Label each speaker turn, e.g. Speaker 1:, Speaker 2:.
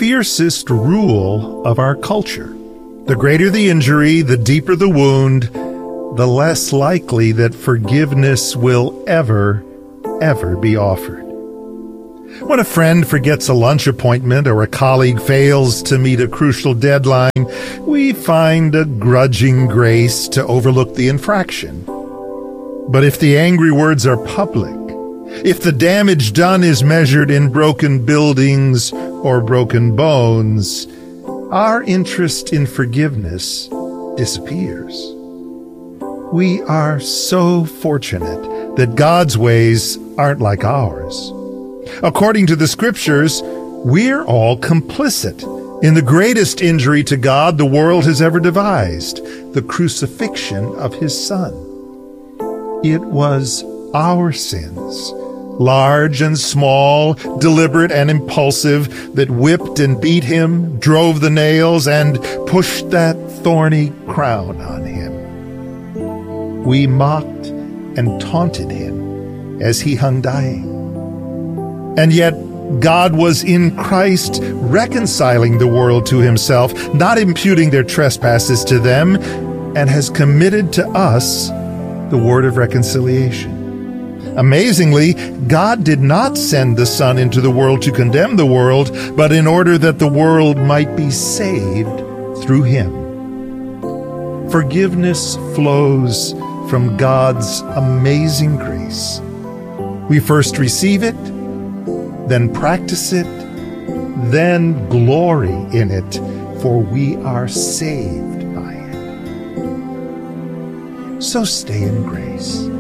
Speaker 1: fiercest rule of our culture. The greater the injury, the deeper the wound, the less likely that forgiveness will ever be offered. When a friend forgets a lunch appointment or a colleague fails to meet a crucial deadline, we find a grudging grace to overlook the infraction. But if the angry words are public, if the damage done is measured in broken buildings or broken bones, our interest in forgiveness disappears. We are so fortunate that God's ways aren't like ours. According to the Scriptures, we're all complicit in the greatest injury to God the world has ever devised, the crucifixion of His Son. It was our sins, large and small, deliberate and impulsive, that whipped and beat Him, drove the nails, and pushed that thorny crown on Him. We mocked and taunted Him as He hung dying. And yet, God was in Christ reconciling the world to Himself, not imputing their trespasses to them, and has committed to us the word of reconciliation. Amazingly, God did not send the Son into the world to condemn the world, but in order that the world might be saved through Him. Forgiveness flows from God's amazing grace. We first receive it, then practice it, then glory in it, for we are saved by it. So stay in grace.